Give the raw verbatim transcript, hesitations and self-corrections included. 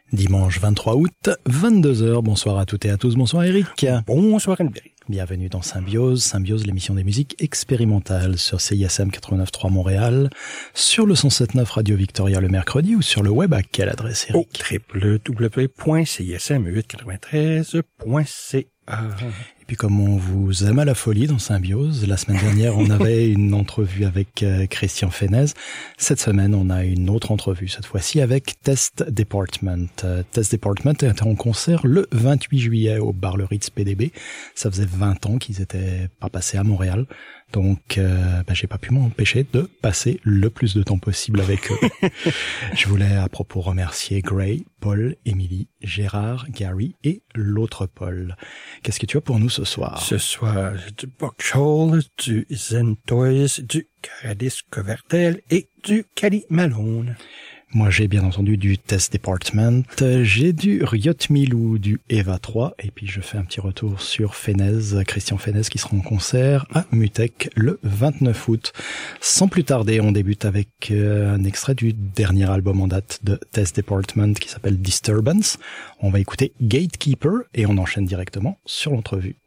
Dimanche vingt-trois août, vingt-deux heures. Bonsoir à toutes et à tous. Bonsoir Eric. Bonsoir Albert. Bienvenue dans Symbiose. Symbiose, l'émission des musiques expérimentales sur C I S M quatre-vingt-neuf point trois Montréal, sur le cent sept point neuf Radio Victoria le mercredi ou sur le web à quelle adresse, Eric? Au w w w point c i s m huit cent quatre-vingt-treize point c a. Et puis comme on vous aime à la folie dans Symbiose, la semaine dernière on avait une entrevue avec euh, Christian Fenez. Cette semaine on a une autre entrevue, cette fois-ci avec Test Department. Euh, Test Department était en concert le vingt-huit juillet au bar Le Ritz P D B. Ça faisait vingt ans qu'ils étaient pas passés à Montréal. Donc, euh, bah, j'ai pas pu m'empêcher de passer le plus de temps possible avec eux. Je voulais à propos remercier Gray, Paul, Émilie, Gérard, Gary et l'autre Paul. Qu'est-ce que tu as pour nous ce soir? Ce soir, du Buckshall, du Zen Toys, du Caradis Covertel et du Cali Malone. Moi, j'ai bien entendu du Test Department, j'ai du Riot Milou, du Eva trois, et puis je fais un petit retour sur Fenez, Christian Fenez, qui sera en concert à Mutec le vingt-neuf août. Sans plus tarder, on débute avec euh, un extrait du dernier album en date de Test Department qui s'appelle Disturbance. On va écouter Gatekeeper et on enchaîne directement sur l'entrevue.